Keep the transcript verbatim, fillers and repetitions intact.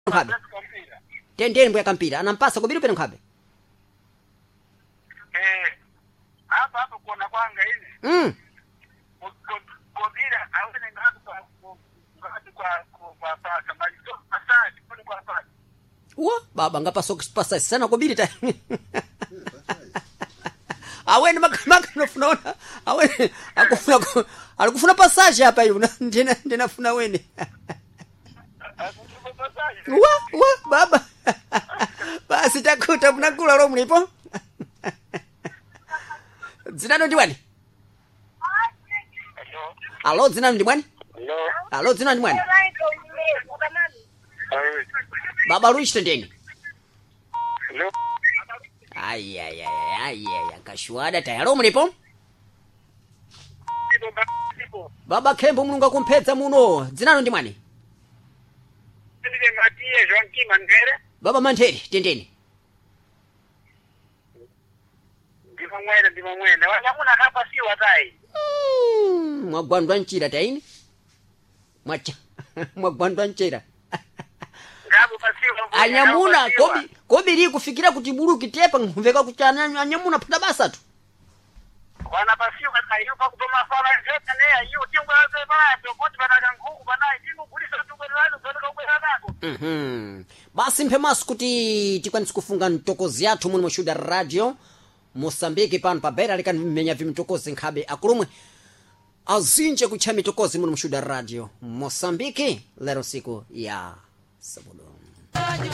nkhabe tendeni mbwe kampira anampasa kobiri peno nkhabe eh hapa hapa kuona kwanga hivi mm kobira awene ngatu kwa ngatu kwa kwa paka maji pasati kwa kwa paka wa baba ngapaso pasa sana kobiri ta awene makamaka nofuna awene akufuna alikufuna passage hapa hiyo ndina ndinafuna wene wa wa baba basi takuta mnakula ro mlipo zinano ndiwani alo zinano ndiwani alo zinano ndiwani baba ruish tendeni ay ay ay ay ay kashwada tayaro mlipo baba kembo mulungu akumpedza muno zinano ndimwani ndine Matie Joaquim Mandere baba Mandere tendeni ndimo mwene ndimo mwene wanyamuna hapa si watai mm mwagwandwa nchira taini mwacha mwagwandwa nchira ngabu pasiwa anyamuna kobi kobi ri kufikira kuti buru kitepa ngumveka kuchana anyamuna pata basa tu wana pasiwa tayo pa kutoma fala zote ne hiyo tingo yote baya tokoti bana nguku bana tingo kulisa tungo lalo zote kwa nako mhm basi mpemasu kuti tikwanisa kufunga ntokozi yathu muno mushuda radio Mosambiki pano pabera likanimenya vimtokozi nkhabe akulumwe azinje kucha mitokozi muno mushuda radio Mosambiki lero siku ya sabulo